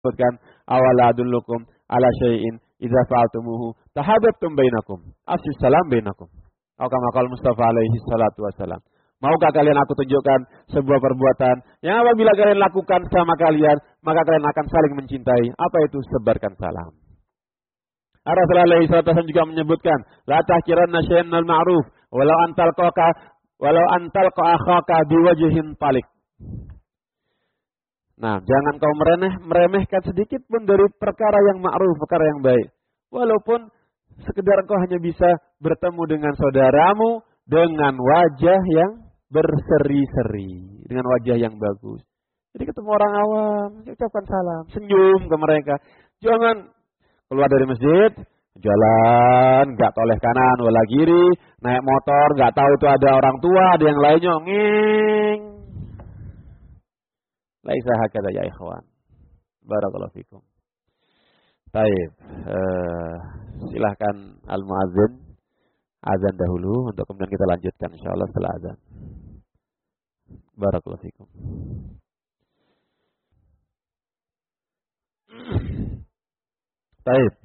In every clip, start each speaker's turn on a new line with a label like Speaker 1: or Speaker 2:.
Speaker 1: Sebutkan awala adullukum ala syai'in idza fa'altumuhu tahabbtum bainakum. Afshis salam bainakum. Atau kama qala Mustafa alaihi salatu wasalam. Maukah kalian aku tunjukkan sebuah perbuatan yang apabila kalian lakukan sama kalian, maka kalian akan saling mencintai. Apa itu? Sebarkan salam. Rasulullah alaihi salatu wasallam juga menyebutkan, la tahqiranna syai'an minal ma'ruf walau antal akhaka biwajhin talik. Nah, jangan kau meremehkan sedikit pun dari perkara yang ma'ruf, perkara yang baik. Walaupun sekedar engkau hanya bisa bertemu dengan saudaramu dengan wajah yang berseri-seri, dengan wajah yang bagus. Jadi ketemu orang awam, ucapkan salam, senyum ke mereka. Jangan keluar dari masjid, jalan, nggak toleh kanan, wala kiri, naik motor, nggak tahu itu ada orang tua, ada yang lainnya, nging. Laisa hakadha ya ikhwan. Barakallahu fikum. Baik, silahkan al-muadzin azan dahulu untuk kemudian kita lanjutkan insyaallah setelah azan. Barakallahu fikum. Baik.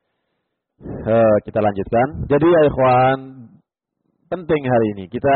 Speaker 1: Kita lanjutkan. Jadi ya ikhwan, penting hari ini kita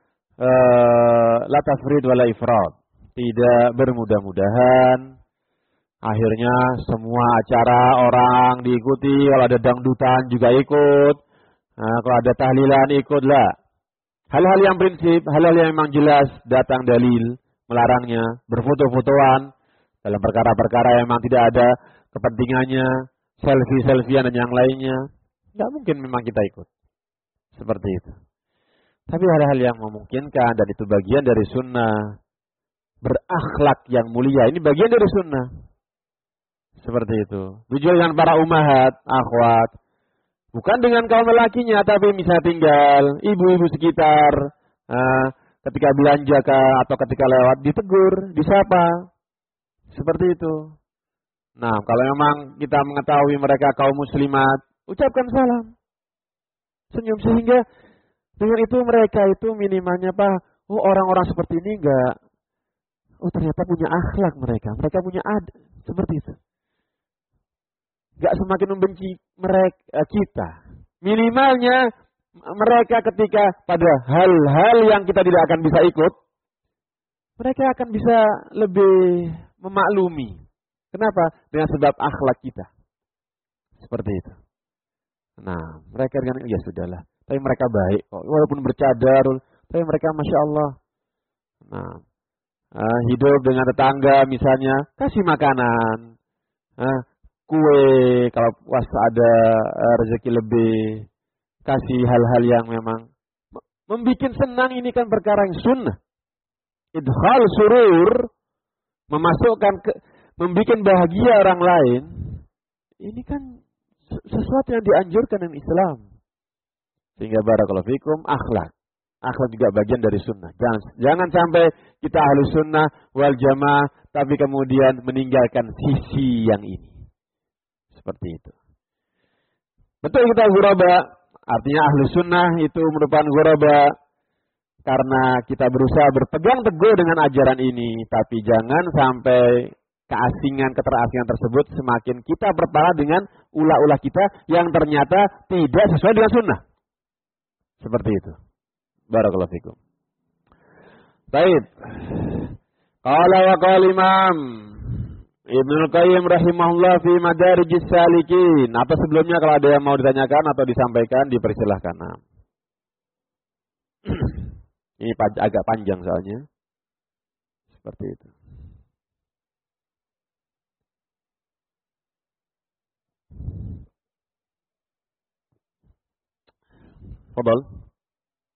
Speaker 1: la tafrid wala ifrad. Tidak bermudah-mudahan. Akhirnya semua acara orang diikuti, kalau ada dangdutan juga ikut. Nah, kalau ada tahlilan ikutlah. Hal-hal yang prinsip, hal-hal yang memang jelas datang dalil melarangnya, berfoto-fotoan dalam perkara-perkara yang memang tidak ada kepentingannya, selfie-selfiean dan yang lainnya. Tidak mungkin memang kita ikut. Seperti itu. Tapi hal-hal yang memungkinkan dan itu bagian dari sunnah. Berakhlak yang mulia, ini bagian dari sunnah. Seperti itu. Tujuan dengan para ummahat, akhwat. Bukan dengan kaum lelakinya, tapi misalnya tinggal ibu-ibu sekitar. Ketika belanja atau ketika lewat, ditegur, disapa. Seperti itu. Nah, kalau memang kita mengetahui mereka kaum muslimat, ucapkan salam. Senyum, sehingga dengan itu mereka itu minimalnya orang-orang seperti ini enggak. Ternyata punya akhlak mereka. Mereka punya seperti itu. Gak semakin membenci mereka kita. Minimalnya mereka ketika pada hal-hal yang kita tidak akan bisa ikut, mereka akan bisa lebih memaklumi. Kenapa? Dengan sebab akhlak kita. Seperti itu. Nah, mereka dengan ya sudahlah. Tapi mereka baik kok. Walaupun bercadar, tapi mereka Masya Allah. Nah, hidup dengan tetangga misalnya, kasih makanan, kue, kalau pas ada rezeki lebih, kasih hal-hal yang memang membuat senang. Ini kan perkara yang sunnah. Idkhal surur, membuat bahagia orang lain, ini kan sesuatu yang dianjurkan dalam Islam. Sehingga barakallahu fikum, akhlak juga bagian dari sunnah. Jangan sampai kita ahlu sunnah wal jamaah, tapi kemudian meninggalkan sisi yang ini. Seperti itu. Betul kita ghuraba, artinya ahlu sunnah itu merupakan ghuraba karena kita berusaha berpegang teguh dengan ajaran ini. Tapi jangan sampai keterasingan tersebut semakin kita berparah dengan ulah-ulah kita yang ternyata tidak sesuai dengan sunnah. Seperti itu. Barakallahu fikum. Baik. Qala wa qala Imam Ibnu Qayyim rahimahullah fi Madarijis Salikin. Apa sebelumnya kalau ada yang mau ditanyakan atau disampaikan dipersilahkan. Nah. Ini agak panjang soalnya. Seperti itu. Fadhal.